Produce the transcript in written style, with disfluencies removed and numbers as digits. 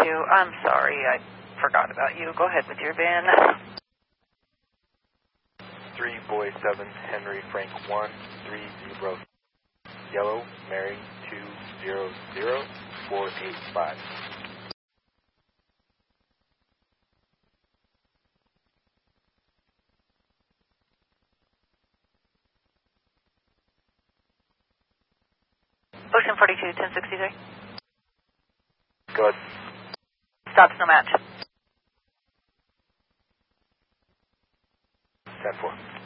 I'm sorry, I forgot about you. Go ahead with your van. 3 Boy 7, Henry Frank 1, 3 Zebra Yellow, Mary 200485. Ocean 42, 1063. Go ahead. Stops, no match. 10-4.